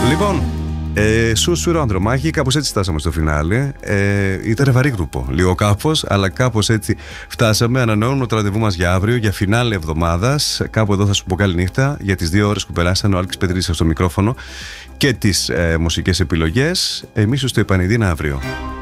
Λοιπόν, Σούσουρο Ανδρομάχη, κάπως έτσι φτάσαμε στο φινάλε. Ήταν βαρύ γκρουπο, λίγο κάπως, αλλά κάπως έτσι φτάσαμε. Ανανεώνουμε το ραντεβού μας για αύριο, για φινάλε εβδομάδας. Κάπου εδώ θα σου πω καλή νύχτα για τις 2 ώρες που περάσαν. Ο Άλκης Πετρίδης στο μικρόφωνο και τις μουσικές επιλογές. Εμείς στο Επανειδίνα αύριο.